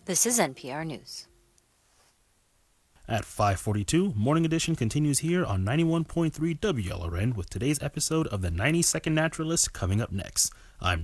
This is NPR News. At 5:42, Morning Edition continues here on 91.3 WLRN with today's episode of the 90-Second Naturalist coming up next. I'm